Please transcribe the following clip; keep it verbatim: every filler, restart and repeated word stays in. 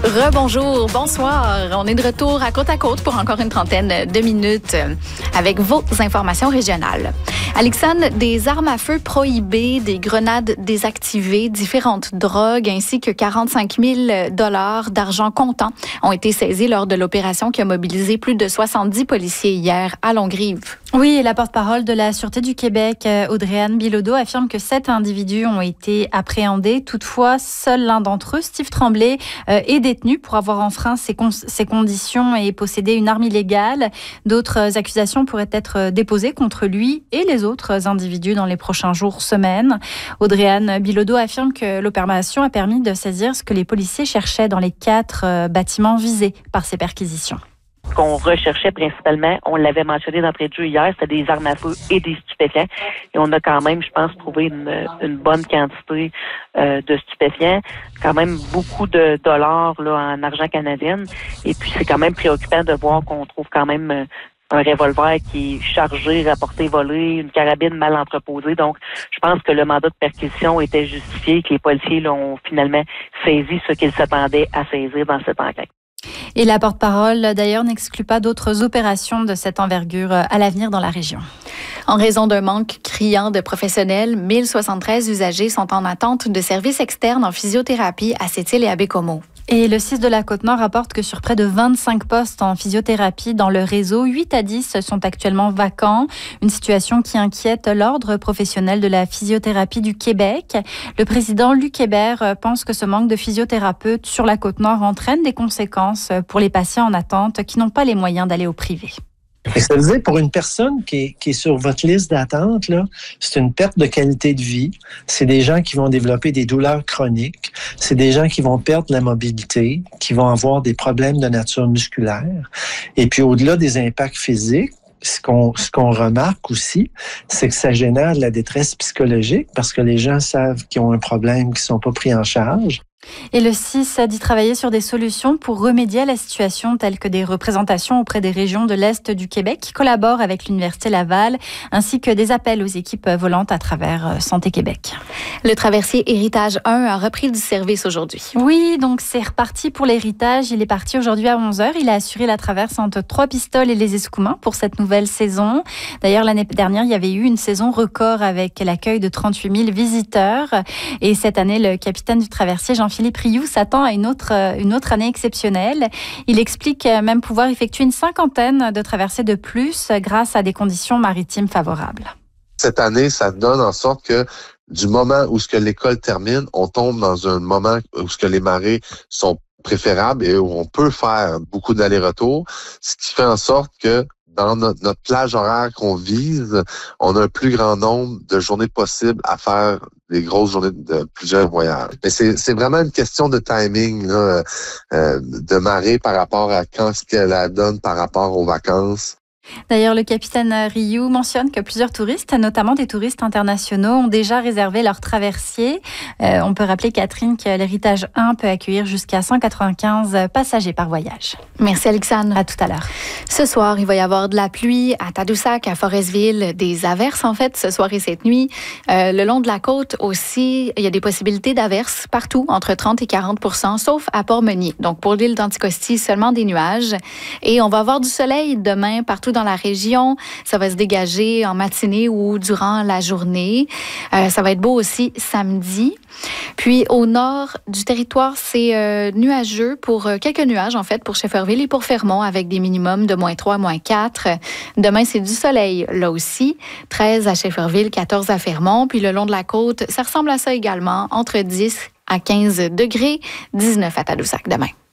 Rebonjour, bonsoir. On est de retour à Côte à Côte pour encore une trentaine de minutes avec vos informations régionales. Alexandre, des armes à feu prohibées, des grenades désactivées, différentes drogues ainsi que quarante-cinq mille dollars d'argent comptant ont été saisis lors de l'opération qui a mobilisé plus de soixante-dix policiers hier à Longrive. Oui, et la porte-parole de la Sûreté du Québec, Audrey-Anne Bilodeau, affirme que sept individus ont été appréhendés. Toutefois, seul l'un d'entre eux, Steve Tremblay, euh, est détenu pour avoir enfreint ses, con- ses conditions et possédé une arme illégale. D'autres accusations pourraient être déposées contre lui et les autres individus dans les prochains jours, semaines. Audrey-Anne Bilodeau affirme que l'opération a permis de saisir ce que les policiers cherchaient dans les quatre euh, bâtiments visés par ces perquisitions. Ce qu'on recherchait principalement, on l'avait mentionné d'entrée de jeu hier, c'était des armes à feu et des stupéfiants. Et on a quand même, je pense, trouvé une, une bonne quantité euh, de stupéfiants. Quand même beaucoup de dollars là, en argent canadien. Et puis, c'est quand même préoccupant de voir qu'on trouve quand même euh, un revolver qui est chargé, rapporté, volé, une carabine mal entreposée. Donc, je pense que le mandat de perquisition était justifié, que les policiers là, ont finalement saisi ce qu'ils s'attendaient à saisir dans cette enquête. Et la porte-parole, d'ailleurs, n'exclut pas d'autres opérations de cette envergure à l'avenir dans la région. En raison d'un manque criant de professionnels, mille soixante-treize usagers sont en attente de services externes en physiothérapie à Sept-Îles et à Baie-Comeau. Et le C I S de la Côte-Nord rapporte que sur près de vingt-cinq postes en physiothérapie dans le réseau, huit à dix sont actuellement vacants. Une situation qui inquiète l'Ordre professionnel de la physiothérapie du Québec. Le président Luc Hébert pense que ce manque de physiothérapeutes sur la Côte-Nord entraîne des conséquences pour les patients en attente qui n'ont pas les moyens d'aller au privé. Et ça veut dire, pour une personne qui est, qui est sur votre liste d'attente, là, c'est une perte de qualité de vie. C'est des gens qui vont développer des douleurs chroniques. C'est des gens qui vont perdre la mobilité, qui vont avoir des problèmes de nature musculaire. Et puis, au-delà des impacts physiques, ce qu'on, ce qu'on remarque aussi, c'est que ça génère de la détresse psychologique parce que les gens savent qu'ils ont un problème, qu'ils ne sont pas pris en charge. Et le C I S a dit travailler sur des solutions pour remédier à la situation, telles que des représentations auprès des régions de l'Est du Québec qui collaborent avec l'Université Laval, ainsi que des appels aux équipes volantes à travers Santé Québec. Le traversier Héritage un a repris du service aujourd'hui. Oui, donc c'est reparti pour l'Héritage. Il est parti aujourd'hui à onze heures. Il a assuré la traverse entre Trois-Pistoles et les Escoumins pour cette nouvelle saison. D'ailleurs, l'année dernière, il y avait eu une saison record avec l'accueil de trente-huit mille visiteurs. Et cette année, le capitaine du traversier, Jean Philippe Rioux, s'attend à une autre, une autre année exceptionnelle. Il explique même pouvoir effectuer une cinquantaine de traversées de plus grâce à des conditions maritimes favorables. Cette année, ça donne en sorte que du moment où ce que l'école termine, on tombe dans un moment où ce que les marées sont préférables et où on peut faire beaucoup d'allers-retours, ce qui fait en sorte que dans notre, notre plage horaire qu'on vise, on a un plus grand nombre de journées possibles à faire des grosses journées de plusieurs voyages. Mais c'est, c'est vraiment une question de timing, là, euh, de marée par rapport à quand ce qu'elle la donne par rapport aux vacances. D'ailleurs, le capitaine Rioux mentionne que plusieurs touristes, notamment des touristes internationaux, ont déjà réservé leur traversier. Euh, on peut rappeler, Catherine, que l'Héritage un peut accueillir jusqu'à cent quatre-vingt-quinze passagers par voyage. Merci, Alexandre. À tout à l'heure. Ce soir, il va y avoir de la pluie à Tadoussac, à Forestville, des averses, en fait, ce soir et cette nuit. Euh, le long de la côte aussi, il y a des possibilités d'averses partout, entre trente et quarante pour cent, sauf à Port-Meunier. Donc, pour l'île d'Anticosti, seulement des nuages. Et on va avoir du soleil demain partout dans la région. Ça va se dégager en matinée ou durant la journée. Euh, ça va être beau aussi samedi. Puis au nord du territoire, c'est euh, nuageux pour euh, quelques nuages en fait pour Shefferville et pour Fermont avec des minimums de moins trois, moins quatre. Demain, c'est du soleil là aussi. treize à Shefferville, quatorze à Fermont. Puis le long de la côte, ça ressemble à ça également, entre dix à quinze degrés, dix-neuf à Tadoussac demain.